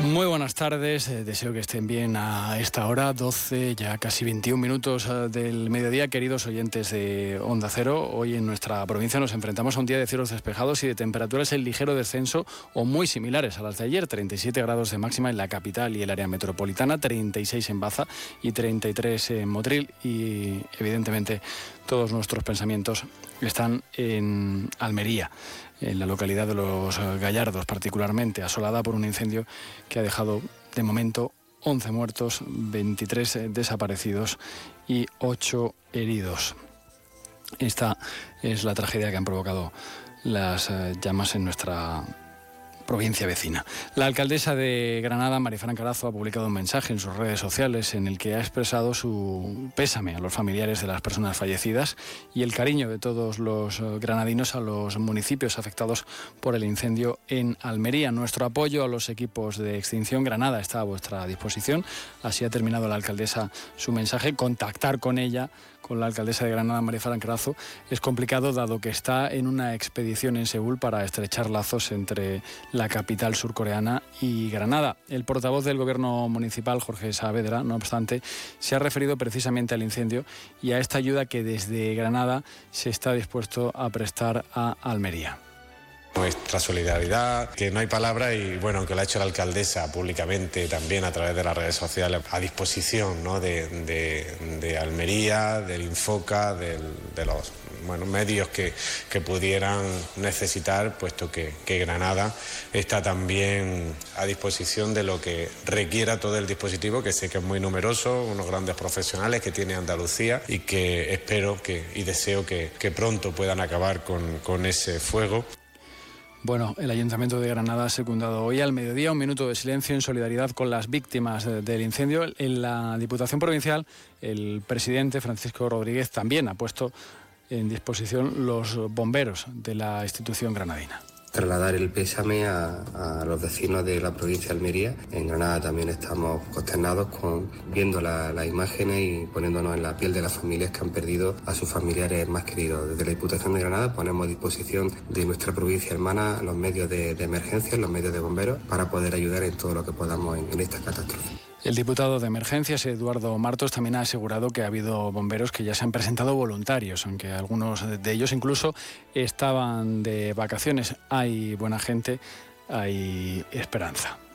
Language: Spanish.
Muy buenas tardes, deseo que estén bien a esta hora, 12, ya casi 21 minutos del mediodía. Queridos oyentes de Onda Cero, hoy en nuestra provincia nos enfrentamos a un día de cielos despejados y de temperaturas en ligero descenso o muy similares a las de ayer. 37 grados de máxima en la capital y el área metropolitana, 36 en Baza y 33 en Motril, y evidentemente todos nuestros pensamientos están en Almería, en la localidad de Los Gallardos, particularmente asolada por un incendio que ha dejado de momento 11 muertos, 23 desaparecidos y 8 heridos. Esta es la tragedia que han provocado las llamas en nuestra provincia vecina. La alcaldesa de Granada, Marifran Carazo, ha publicado un mensaje en sus redes sociales en el que ha expresado su pésame a los familiares de las personas fallecidas y el cariño de todos los granadinos a los municipios afectados por el incendio en Almería. Nuestro apoyo a los equipos de extinción. Granada está a vuestra disposición. Así ha terminado la alcaldesa su mensaje. Contactar con ella, con la alcaldesa de Granada, Marifran Carazo, es complicado dado que está en una expedición en Seúl para estrechar lazos entre la capital surcoreana y Granada. El portavoz del gobierno municipal, Jorge Saavedra, no obstante, se ha referido precisamente al incendio y a esta ayuda que desde Granada se está dispuesto a prestar a Almería. Nuestra solidaridad, que no hay palabra, y bueno, aunque lo ha hecho la alcaldesa públicamente también a través de las redes sociales, a disposición, ¿no?, de Almería, del Infoca, de los medios que pudieran necesitar, puesto que Granada está también a disposición de lo que requiera todo el dispositivo, que sé que es muy numeroso, unos grandes profesionales que tiene Andalucía, y que espero y deseo que pronto puedan acabar con ese fuego. Bueno, el Ayuntamiento de Granada ha secundado hoy al mediodía un minuto de silencio en solidaridad con las víctimas del incendio. En la Diputación Provincial, el presidente Francisco Rodríguez también ha puesto en disposición los bomberos de la institución granadina. Trasladar el pésame a los vecinos de la provincia de Almería. En Granada también estamos consternados viendo las imágenes y poniéndonos en la piel de las familias que han perdido a sus familiares más queridos. Desde la Diputación de Granada ponemos a disposición de nuestra provincia hermana los medios de emergencia, los medios de bomberos, para poder ayudar en todo lo que podamos en esta catástrofe. El diputado de Emergencias, Eduardo Martos, también ha asegurado que ha habido bomberos que ya se han presentado voluntarios, aunque algunos de ellos incluso estaban de vacaciones. Hay buena gente, hay esperanza.